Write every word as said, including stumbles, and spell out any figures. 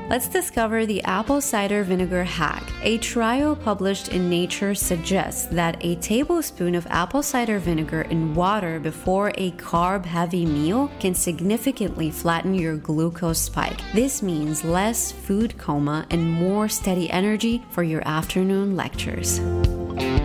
Let's discover the apple cider vinegar hack. A trial published in Nature suggests that a tablespoon of apple cider vinegar in water before a carb-heavy meal can significantly flatten your glucose spike. This means less food coma and more steady energy for your afternoon lectures.